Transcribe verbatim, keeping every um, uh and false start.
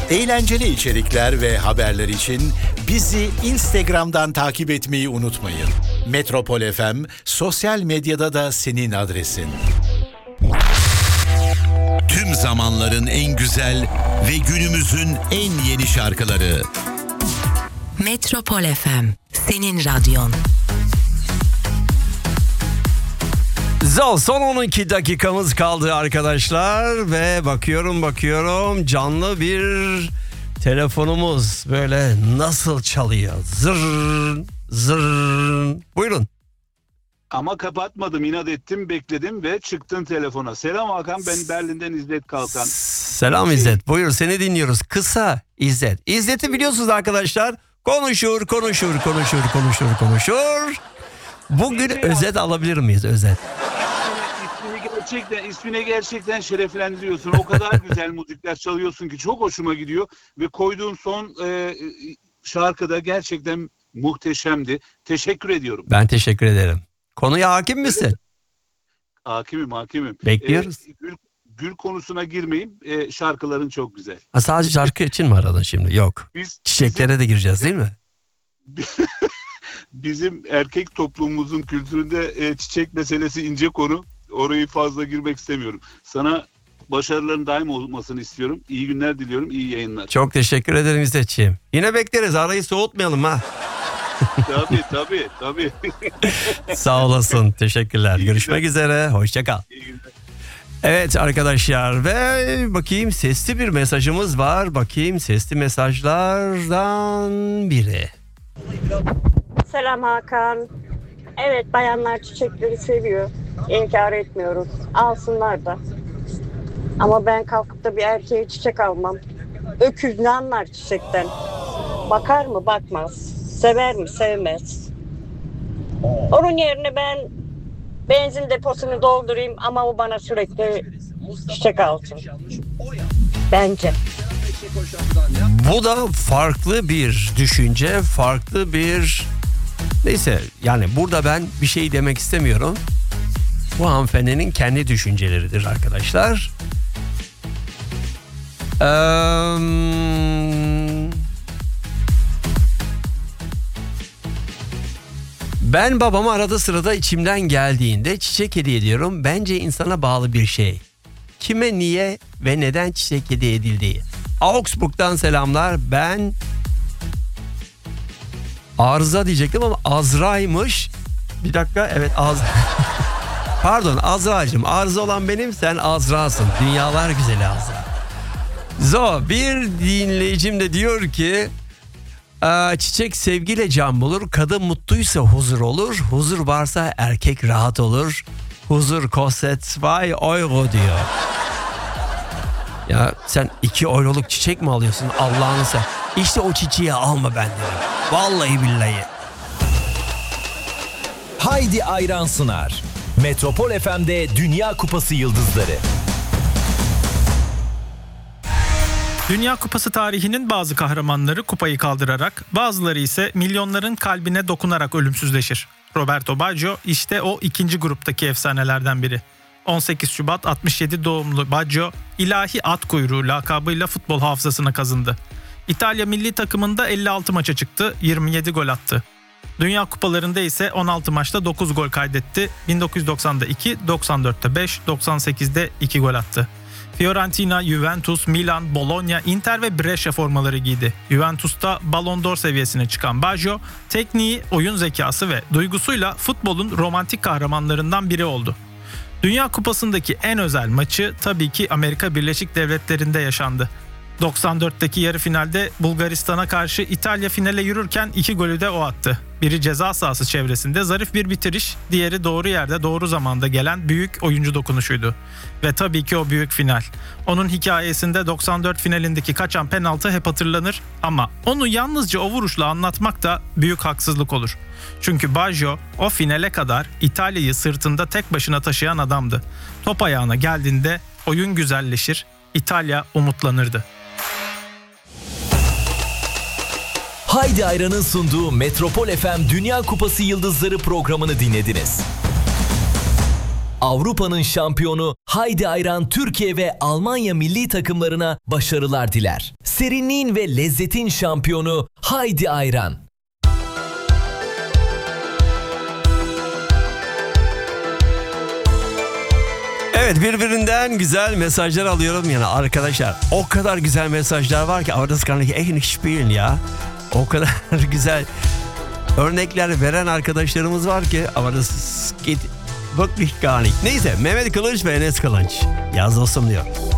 Eğlenceli içerikler ve haberler için bizi Instagram'dan takip etmeyi unutmayın. Metropol F M sosyal medyada da senin adresin. Tüm zamanların en güzel ve günümüzün en yeni şarkıları. Metropol F M, senin radyon. Zol, son on iki dakikamız kaldı arkadaşlar ve bakıyorum bakıyorum canlı bir telefonumuz böyle nasıl çalıyor. Zırr zırr. Buyurun. Ama kapatmadım, inat ettim, bekledim ve çıktın telefona. Selam Hakan, ben Berlin'den İzzet Kalkan. Selam İzzet, buyur seni dinliyoruz. Kısa İzzet. İzzet'i biliyorsunuz arkadaşlar. Konuşur, konuşur, konuşur, konuşur, konuşur. Bugün özet alabilir miyiz, özet? İsmini gerçekten, ismini gerçekten şereflendiriyorsun. O kadar güzel müzikler çalıyorsun ki çok hoşuma gidiyor. Ve koyduğun son e, şarkıda gerçekten muhteşemdi. Teşekkür ediyorum. Ben teşekkür ederim. Konuya hakim misin? Hakimim, hakimim. Bekliyoruz. E, gül, gül konusuna girmeyeyim. E, şarkıların çok güzel. Ha, sadece şarkı için mi aradın şimdi? Yok. Biz, Çiçeklere bizim, de gireceğiz değil mi? Bizim erkek toplumumuzun kültüründe e, çiçek meselesi ince konu. Orayı fazla girmek istemiyorum. Sana başarıların daim olmasını istiyorum. İyi günler diliyorum, iyi yayınlar. Çok teşekkür ederim İzzetciğim. Yine bekleriz, arayı soğutmayalım ha. Tabii tabii tabii. Sağ olasın, teşekkürler. Görüşmek üzere, hoşça kal. Evet arkadaşlar ve bakayım sesli bir mesajımız var. Bakayım sesli mesajlardan biri. Selam Hakan. Evet, bayanlar çiçekleri seviyor. İnkar etmiyoruz. Alsınlar da. Ama ben kalkıp da bir erkeğe çiçek almam. Öküz ne anlar çiçekten? Bakar mı? Bakmaz. Sever mi? Sevmez. Onun yerine ben benzin deposunu doldurayım ama o bana sürekli çiçek alsın. Bence. Bu da farklı bir düşünce, farklı bir... Neyse yani burada ben bir şey demek istemiyorum. Bu hanımefendinin kendi düşünceleridir arkadaşlar. Ee, ben babama arada sırada içimden geldiğinde çiçek hediye ediyorum. Bence insana bağlı bir şey. Kime, niye ve neden çiçek hediye edildiği. Augsburg'dan selamlar. Ben Arıza diyecektim ama Azra'ymış. Bir dakika, evet Az. Pardon Azra'cığım, arıza olan benim, sen Azra'sın. Dünyalar güzeli Azra. Zo, bir dinleyicim de diyor ki çiçek sevgiyle can bulur, kadın mutluysa huzur olur, huzur varsa erkek rahat olur, huzur kostet vay euro diyor. Ya sen iki euroluk çiçek mi alıyorsun Allah'ını sen? İşte o çiçeği alma benden. Vallahi billahi. Haydi Ayran sunar. Metropol F M'de Dünya Kupası yıldızları. Dünya Kupası tarihinin bazı kahramanları kupayı kaldırarak, bazıları ise milyonların kalbine dokunarak ölümsüzleşir. Roberto Baggio işte o ikinci gruptaki efsanelerden biri. on sekiz Şubat altmış yedi doğumlu Baggio, ilahi at kuyruğu lakabıyla futbol hafızasına kazındı. İtalya milli takımında elli altı maça çıktı, yirmi yedi gol attı. Dünya kupalarında ise on altı maçta dokuz gol kaydetti. bin dokuz yüz doksanda iki, doksan dörtte beş, doksan sekizde iki gol attı. Fiorentina, Juventus, Milan, Bologna, Inter ve Brescia formaları giydi. Juventus'ta Ballon d'Or seviyesine çıkan Baggio, tekniği, oyun zekası ve duygusuyla futbolun romantik kahramanlarından biri oldu. Dünya Kupası'ndaki en özel maçı tabii ki Amerika Birleşik Devletleri'nde yaşandı. doksan dörtteki yarı finalde Bulgaristan'a karşı İtalya finale yürürken iki golü de o attı. Biri ceza sahası çevresinde zarif bir bitiriş, diğeri doğru yerde doğru zamanda gelen büyük oyuncu dokunuşuydu. Ve tabii ki o büyük final. Onun hikayesinde doksan dört finalindeki kaçan penaltı hep hatırlanır ama onu yalnızca o vuruşla anlatmak da büyük haksızlık olur. Çünkü Baggio o finale kadar İtalya'yı sırtında tek başına taşıyan adamdı. Top ayağına geldiğinde oyun güzelleşir, İtalya umutlanırdı. Haydi Ayran'ın sunduğu Metropol F M Dünya Kupası Yıldızları programını dinlediniz. Avrupa'nın şampiyonu Haydi Ayran Türkiye ve Almanya milli takımlarına başarılar diler. Serinliğin ve lezzetin şampiyonu Haydi Ayran. Evet, birbirinden güzel mesajlar alıyorum yani arkadaşlar. O kadar güzel mesajlar var ki, aber das kann ich echt nicht spielen ya. O kadar güzel örnekler veren arkadaşlarımız var ki, aber das geht wirklich gar nicht. Neyse, Mehmet Kılıç ve Enes Kılınç. Yaz dostum diyor.